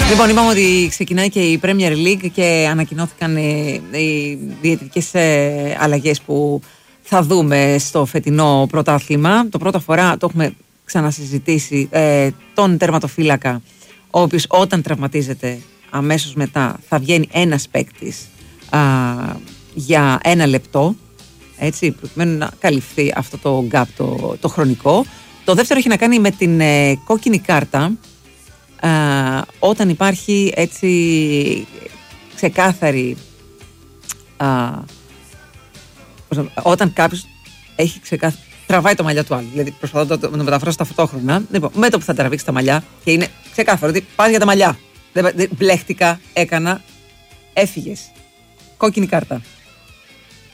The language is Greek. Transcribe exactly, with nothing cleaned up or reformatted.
Λοιπόν, είπαμε ότι ξεκινάει και η Premier League και ανακοινώθηκαν οι, οι διαιτητικές ε, αλλαγές που θα δούμε στο φετινό πρωτάθλημα. Το πρώτο φορά το έχουμε ξανασυζητήσει, ε, τον τερματοφύλακα, ο οποίος όταν τραυματίζεται αμέσως μετά θα βγαίνει ένας παίκτης α, για ένα λεπτό, έτσι, προκειμένου να καλυφθεί αυτό το gap το, το χρονικό. Το δεύτερο έχει να κάνει με την ε, κόκκινη κάρτα, α, όταν υπάρχει έτσι ξεκάθαρη α, όταν κάποιος έχει ξεκάθαρη, τραβάει το μαλλιά του άλλου, δηλαδή προσπαθώ να το, το μεταφράσω ταυτόχρονα. Λοιπόν, με το που θα τραβήξει τα μαλλιά και είναι ξεκάθαρο ότι πας για τα μαλλιά, δεν, δεν, μπλέχτηκα, έκανα, έφυγες, κόκκινη κάρτα.